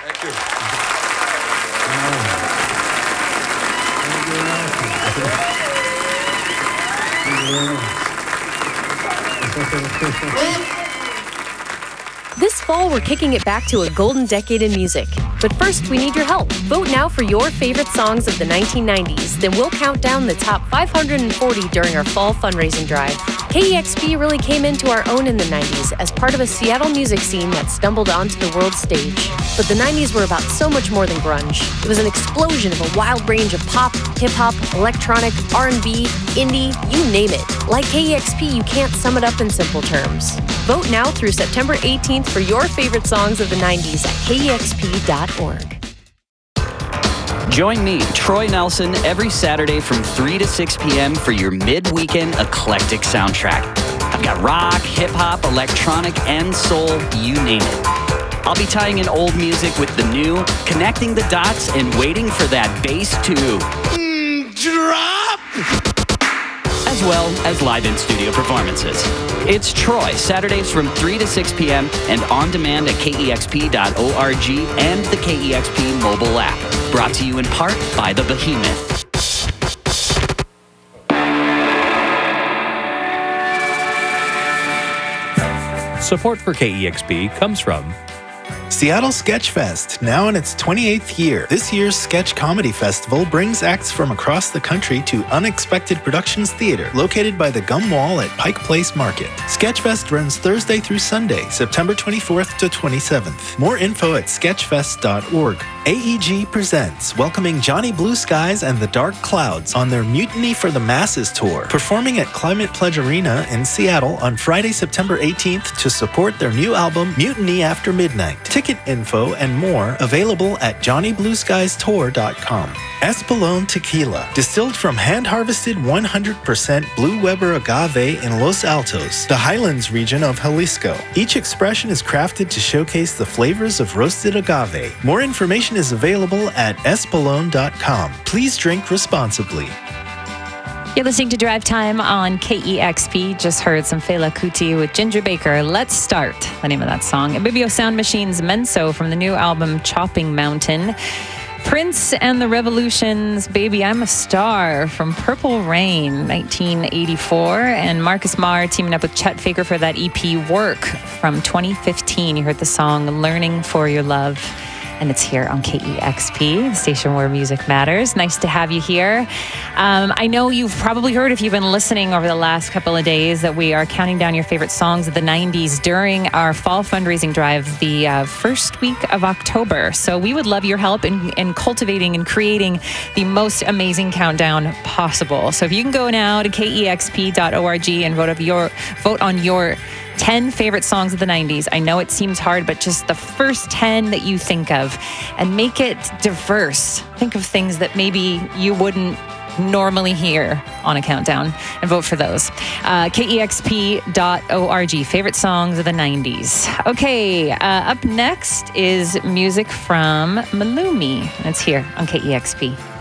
Thank you. This fall, we're kicking it back to a golden decade in music. But first, we need your help. Vote now for your favorite songs of the 1990s. Then we'll count down the top 540 during our fall fundraising drive. KEXP really came into our own in the 90s as part of a Seattle music scene that stumbled onto the world stage. But the 90s were about so much more than grunge. It was an explosion of a wild range of pop, hip-hop, electronic, R&B, indie, you name it. Like KEXP, you can't sum it up in simple terms. Vote now through September 18th for your favorite songs of the 90s at KEXP.org. Join me, Troy Nelson, every Saturday from 3 to 6 p.m. for your mid-weekend eclectic soundtrack. I've got rock, hip-hop, electronic, and soul, you name it. I'll be tying in old music with the new, connecting the dots, and waiting for that bass to drop! As well as live in-studio performances. It's Troy, Saturdays from 3 to 6 p.m. and on demand at KEXP.org and the KEXP mobile app. Brought to you in part by The Behemoth. Support for KEXP comes from Seattle Sketch Fest, now in its 28th year. This year's Sketch Comedy Festival brings acts from across the country to Unexpected Productions Theater, located by the Gum Wall at Pike Place Market. Sketch Fest runs Thursday through Sunday, September 24th to 27th. More info at sketchfest.org. AEG presents welcoming Johnny Blue Skies and the Dark Clouds on their Mutiny for the Masses tour, performing at Climate Pledge Arena in Seattle on Friday, September 18th to support their new album, Mutiny After Midnight. Ticket info and more available at JohnnyBlueSkiesTour.com. Espolón Tequila, distilled from hand-harvested 100% Blue Weber agave in Los Altos, the Highlands region of Jalisco. Each expression is crafted to showcase the flavors of roasted agave. More information is available at espolón.com. Please drink responsibly. You're listening to Drive Time on KEXP. Just heard some Fela Kuti with Ginger Baker. Let's Start, the name of that song. And Bibio Sound Machine's Menso from the new album Chopping Mountain. Prince and the Revolution's Baby I'm a Star from Purple Rain, 1984. And Marcus Marr teaming up with Chet Faker for that EP Work from 2015. You heard the song Learning for Your Love. And it's here on KEXP, the station where music matters. Nice to have you here. I know you've probably heard, if you've been listening over the last couple of days, that we are counting down your favorite songs of the 90s during our fall fundraising drive the first week of October. So we would love your help in cultivating and creating the most amazing countdown possible. So if you can go now to KEXP.org and vote on your 10 favorite songs of the 90s. I know it seems hard, but just the first 10 that you think of, and make it diverse. Think of things that maybe you wouldn't normally hear on a countdown, and vote for those. KEXP.org, favorite songs of the 90s. Okay, up next is music from Malumi. It's here on KEXP.